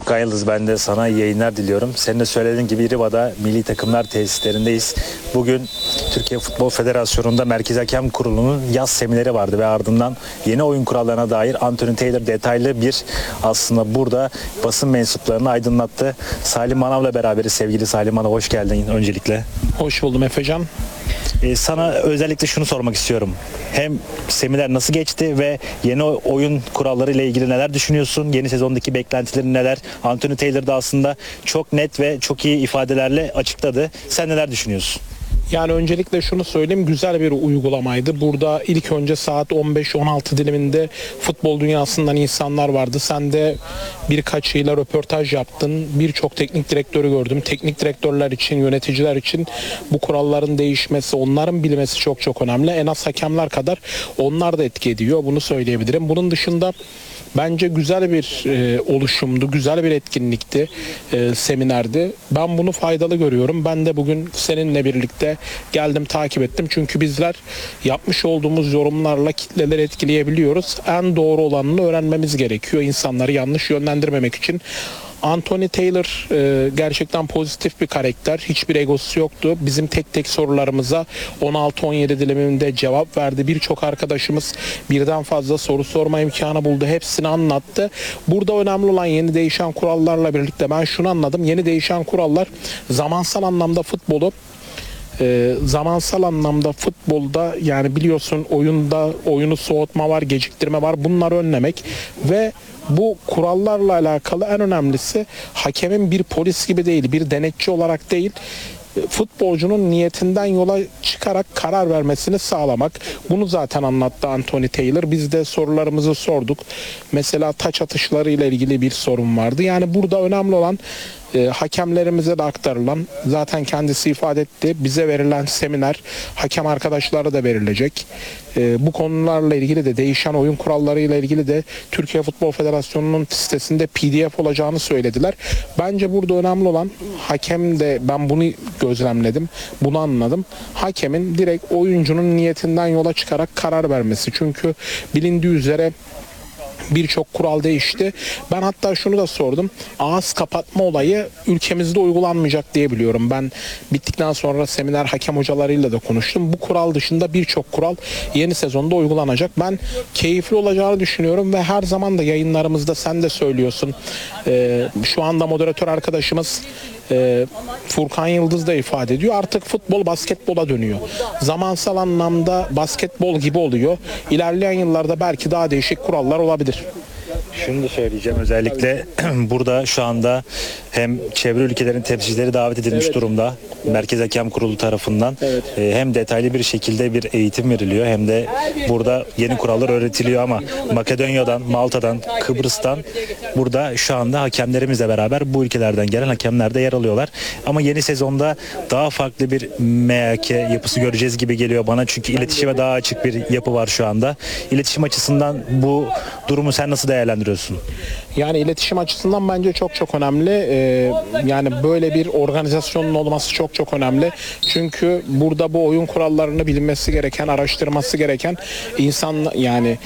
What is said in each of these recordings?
Furkan Yıldız, ben de sana iyi yayınlar diliyorum. Senin de söylediğin gibi Riva'da milli takımlar tesislerindeyiz. Bugün Türkiye Futbol Federasyonu'nda Merkez Hakem Kurulu'nun yaz semineri vardı ve ardından yeni oyun kurallarına dair Anthony Taylor detaylı bir aslında burada basın mensuplarını aydınlattı. Salim Manav'la beraberiz. Sevgili Salim Manav, hoş geldin öncelikle. Hoş buldum Efecan. Sana özellikle şunu sormak istiyorum. Hem seminer nasıl geçti ve yeni oyun kuralları ile ilgili neler düşünüyorsun? Yeni sezondaki beklentilerin neler? Anthony Taylor da aslında çok net ve çok iyi ifadelerle açıkladı. Sen neler düşünüyorsun? Yani öncelikle şunu söyleyeyim, güzel bir uygulamaydı. Burada ilk önce saat 15-16 diliminde futbol dünyasından insanlar vardı. Sen de birkaçıyla röportaj yaptın. Birçok teknik direktörü gördüm. Teknik direktörler için, yöneticiler için bu kuralların değişmesi, onların bilmesi çok çok önemli. En az hakemler kadar onlar da etki ediyor. Bunu söyleyebilirim. Bunun dışında bence güzel bir oluşumdu, güzel bir etkinlikti, seminerdi. Ben bunu faydalı görüyorum. Ben de bugün seninle birlikte geldim, takip ettim. Çünkü bizler yapmış olduğumuz yorumlarla kitleleri etkileyebiliyoruz. En doğru olanını öğrenmemiz gerekiyor. İnsanları yanlış yönlendirmemek için. Anthony Taylor gerçekten pozitif bir karakter. Hiçbir egosu yoktu. Bizim tek tek sorularımıza 16-17 diliminde cevap verdi. Birçok arkadaşımız birden fazla soru sorma imkanı buldu. Hepsini anlattı. Burada önemli olan yeni değişen kurallarla birlikte ben şunu anladım. Yeni değişen kurallar zamansal anlamda futbolda yani biliyorsun oyunu soğutma var, geciktirme var. Bunları önlemek ve bu kurallarla alakalı en önemlisi hakemin bir polis gibi değil, bir denetçi olarak değil, futbolcunun niyetinden yola çıkarak karar vermesini sağlamak. Bunu zaten anlattı Anthony Taylor. Biz de sorularımızı sorduk. Mesela taç atışları ile ilgili bir sorun vardı. Yani burada önemli olan hakemlerimize de aktarılan, zaten kendisi ifade etti, bize verilen seminer hakem arkadaşlara da verilecek. Bu konularla ilgili de, değişen oyun kuralları ile ilgili de Türkiye Futbol Federasyonu'nun sitesinde PDF olacağını söylediler. Bence burada önemli olan hakem de, ben bunu gözlemledim, bunu anladım. Hakemin direkt oyuncunun niyetinden yola çıkarak karar vermesi. Çünkü bilindiği üzere birçok kural değişti. Ben hatta şunu da sordum. Ağız kapatma olayı ülkemizde uygulanmayacak diye biliyorum. Ben bittikten sonra seminer hakem hocalarıyla da konuştum. Bu kural dışında birçok kural yeni sezonda uygulanacak. Ben keyifli olacağını düşünüyorum ve her zaman da yayınlarımızda sen de söylüyorsun. Şu anda moderatör arkadaşımız Furkan Yıldız da ifade ediyor. Artık futbol basketbola dönüyor. Zamansal anlamda basketbol gibi oluyor. İlerleyen yıllarda belki daha değişik kurallar olabilir. Şunu da söyleyeceğim, özellikle burada şu anda hem çevre ülkelerin temsilcileri davet edilmiş durumda Merkez Hakem Kurulu tarafından. Hem detaylı bir şekilde bir eğitim veriliyor hem de burada yeni kurallar öğretiliyor ama Makedonya'dan, Malta'dan, Kıbrıs'tan burada şu anda hakemlerimizle beraber bu ülkelerden gelen hakemler de yer alıyorlar. Ama yeni sezonda daha farklı bir MHK yapısı göreceğiz gibi geliyor bana. Çünkü iletişime daha açık bir yapı var şu anda. İletişim açısından bu durumu sen nasıl değerlendiriyorsun? Yani iletişim açısından bence çok çok önemli. Yani böyle bir organizasyonun olması çok çok önemli. Çünkü burada bu oyun kurallarını bilinmesi gereken, araştırması gereken insan, yani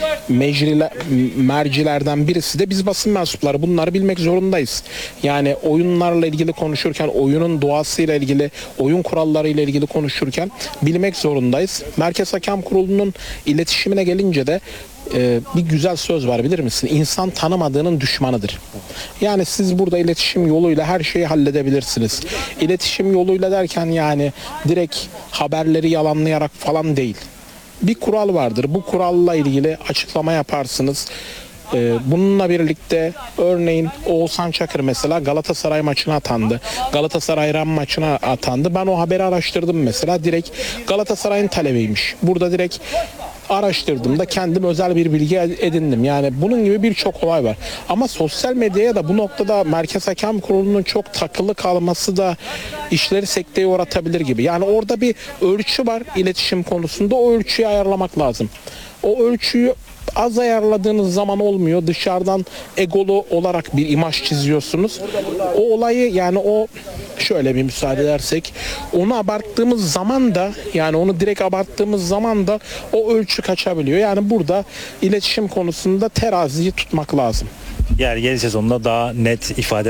mercilerden birisi de biz basın mensupları. Bunları bilmek zorundayız. Yani oyunlarla ilgili konuşurken, oyunun doğasıyla ilgili, oyun kurallarıyla ilgili konuşurken bilmek zorundayız. Merkez Hakem Kurulu'nun iletişimine gelince de bir güzel söz var, bilir misin? İnsan tanımadığının düşmanıdır. Yani siz burada iletişim yoluyla her şeyi halledebilirsiniz. İletişim yoluyla derken yani direkt haberleri yalanlayarak falan değil. Bir kural vardır. Bu kuralla ilgili açıklama yaparsınız. Bununla birlikte örneğin Oğuzhan Çakır mesela Galatasaray maçına atandı. Galatasaray-Ren maçına atandı. Ben o haberi araştırdım mesela. Direkt Galatasaray'ın talebiymiş. Burada direkt araştırdığımda kendim özel bir bilgi edindim. Yani bunun gibi birçok olay var. Ama sosyal medyaya da bu noktada Merkez Hakem Kurulu'nun çok takılı kalması da işleri sekteye uğratabilir gibi. Yani orada bir ölçü var iletişim konusunda. O ölçüyü ayarlamak lazım. O ölçüyü az ayarladığınız zaman olmuyor. Dışarıdan egolu olarak bir imaj çiziyorsunuz. O olayı, yani o şöyle bir müsaade edersek, onu abarttığımız zaman da, yani onu direkt abarttığımız zaman da o ölçü kaçabiliyor. Yani burada iletişim konusunda teraziyi tutmak lazım. Yani yeni sezonda daha net ifade